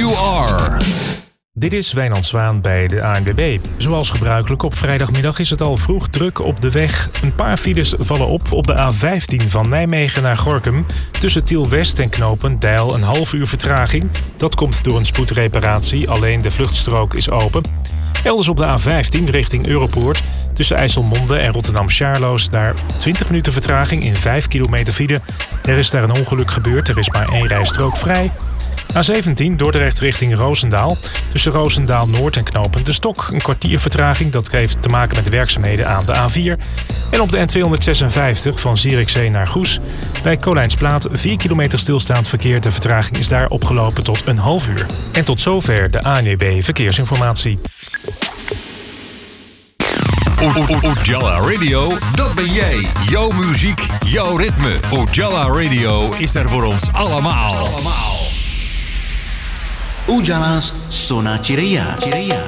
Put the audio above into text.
you are. Dit is Wijnand Zwaan bij de ANWB. Zoals gebruikelijk op vrijdagmiddag is het al vroeg druk op de weg. Een paar files vallen op de A15 van Nijmegen naar Gorinchem. Tussen Tiel West en knooppunt Deil een half uur vertraging. Dat komt door een spoedreparatie, alleen de vluchtstrook is open. Elders op de A15 richting Europoort. Tussen IJsselmonde en Rotterdam-Charloes daar 20 minuten vertraging in 5 kilometer file. Er is daar een ongeluk gebeurd, er is maar 1 rijstrook vrij. A17 Dordrecht richting Roosendaal. Tussen Roosendaal-Noord en knooppunt De Stok. Een kwartier vertraging, dat heeft te maken met de werkzaamheden aan de A4. En op de N256 van Zierikzee naar Goes. Bij Kolijnsplaat 4 kilometer stilstaand verkeer. De vertraging is daar opgelopen tot een half uur. En tot zover de ANWB Verkeersinformatie. Ojala Radio, dat ben jij. Jouw muziek, jouw ritme. Ojala Radio is er voor ons allemaal. Ujala's Zona Cireia.